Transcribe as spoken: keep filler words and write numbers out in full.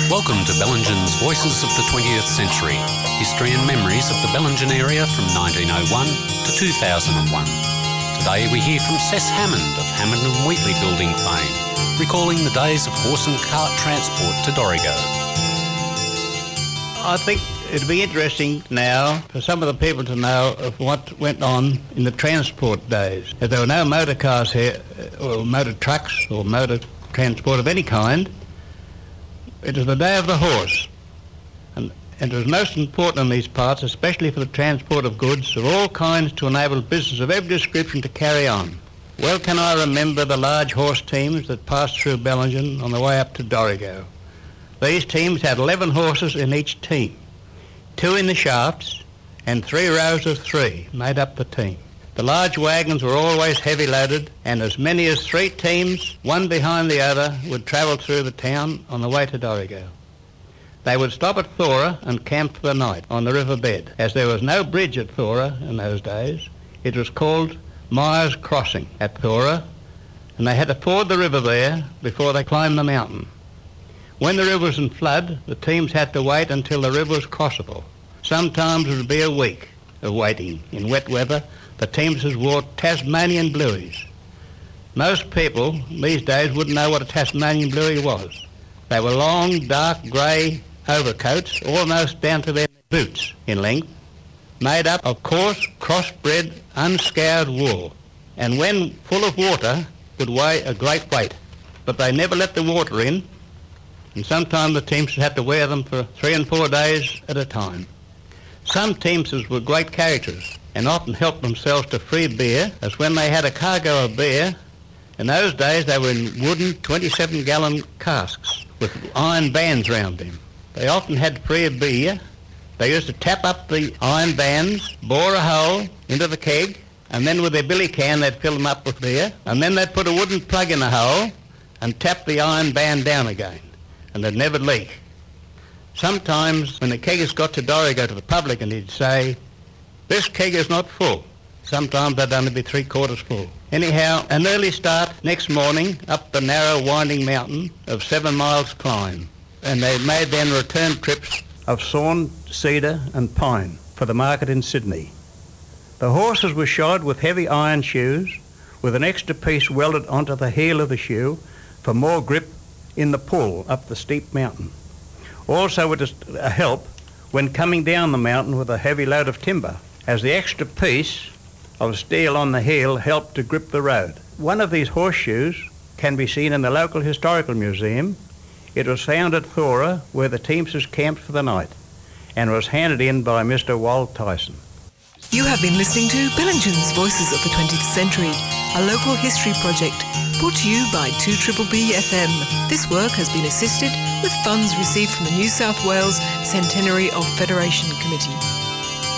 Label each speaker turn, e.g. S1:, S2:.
S1: Welcome to Bellingen's Voices of the twentieth Century, history and memories of the Bellingen area from nineteen oh one to two thousand one. Today we hear from Cess Hammond of Hammond and Wheatley building fame, recalling the days of horse and cart transport to Dorrigo.
S2: I think it'd be interesting now for some of the people to know of what went on in the transport days. If there were no motor cars here, or motor trucks, or motor transport of any kind, it was the day of the horse. And, and it was most important in these parts, especially for the transport of goods of all kinds, to enable business of every description to carry on. Well can I remember the large horse teams that passed through Bellingen on the way up to Dorrigo. These teams had eleven horses in each team. Two in the shafts and three rows of three made up the team. The large wagons were always heavy loaded, and as many as three teams, one behind the other, would travel through the town on the way to Dorrigo. They would stop at Thora and camp for the night on the river bed. As there was no bridge at Thora in those days, it was called Myers Crossing at Thora, and they had to ford the river there before they climbed the mountain. When the river was in flood, the teams had to wait until the river was crossable. Sometimes it would be a week of waiting. In wet weather, the teamsters wore Tasmanian blueys. Most people these days wouldn't know what a Tasmanian bluey was. They were long, dark grey overcoats, almost down to their boots in length, made up of coarse, crossbred, unscoured wool, and when full of water would weigh a great weight. But they never let the water in, and sometimes the teamsters had to wear them for three and four days at a time. Some teamsters were great characters and often helped themselves to free beer, as when they had a cargo of beer, in those days they were in wooden twenty-seven gallon casks with iron bands round them. They often had free beer. They used to tap up the iron bands, bore a hole into the keg, and then with their billy can they'd fill them up with beer, and then they'd put a wooden plug in the hole and tap the iron band down again, and they'd never leak. Sometimes when the keggers got to Dorrigo to the public, and he'd say, "This keg is not full." Sometimes they'd only be three quarters full. Anyhow, an early start next morning up the narrow winding mountain of seven miles climb, and they made then return trips of sawn, cedar and pine for the market in Sydney. The horses were shod with heavy iron shoes, with an extra piece welded onto the heel of the shoe for more grip in the pull up the steep mountain. Also it was a help when coming down the mountain with a heavy load of timber, as the extra piece of steel on the heel helped to grip the road. One of these horseshoes can be seen in the local historical museum. It was found at Thora, where the teamsters camped for the night, and was handed in by Mister Wald Tyson.
S3: You have been listening to Bellingen's Voices of the twentieth Century, a local history project brought to you by two B B B F M. This work has been assisted with funds received from the New South Wales Centenary of Federation Committee.